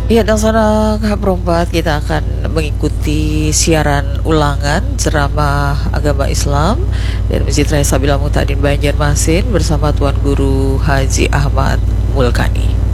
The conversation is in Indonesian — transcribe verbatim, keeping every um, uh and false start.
Ya, dan sana Perempat kita akan mengikuti siaran ulangan ceramah agama Islam dari Masjid Raya Sabila Mutadin Banjarmasin bersama Tuan Guru Haji Ahmad Mulkani.